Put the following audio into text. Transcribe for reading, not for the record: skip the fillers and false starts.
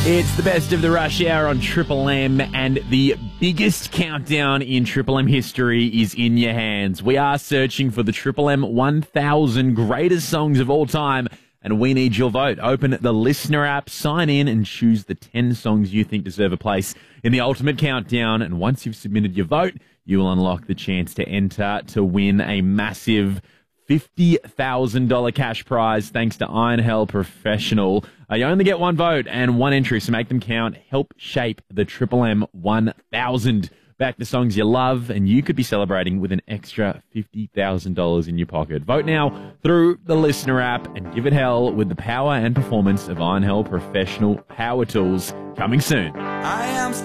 It's the best of the rush hour on Triple M, and the biggest countdown in Triple M history is in your hands. We are searching for the Triple M 1000 greatest songs of all time, and we need your vote. Open the listener app, sign in, and choose the 10 songs you think deserve a place in the ultimate countdown. And once you've submitted your vote, you will unlock the chance to enter to win a massive $50,000 cash prize thanks to Iron Hell Professional. You only get one vote and one entry, so make them count. Help shape the Triple M 1000. Back the songs you love, and you could be celebrating with an extra $50,000 in your pocket. Vote now through the listener app and give it hell with the power and performance of Iron Hell Professional Power Tools. Coming soon. I am